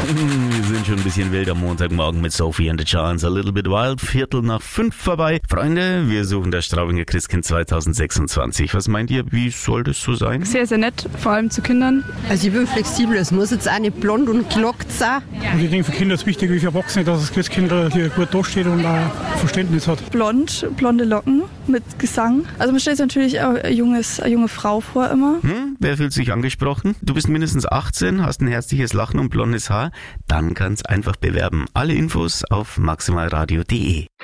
Wir sind schon ein bisschen wild am Montagmorgen mit Sophie and the Giants, a little bit wild, 4:45 vorbei. Freunde, wir suchen das Straubinger Christkind 2026. Was meint ihr, wie soll das so sein? Sehr, sehr nett, vor allem zu Kindern. Also ich bin flexibel, es muss jetzt auch nicht blond und gelockt sein. Und ich denke, für Kinder ist es wichtig, wie für Erwachsene, dass das Christkind hier gut dasteht und auch Verständnis hat. Blonde Locken mit Gesang. Also man stellt sich natürlich auch eine junge Frau vor immer. Wer fühlt sich angesprochen? Du bist mindestens 18, hast ein herzliches Lachen und blondes Haar? Dann kannst einfach bewerben. Alle Infos auf maximalradio.de.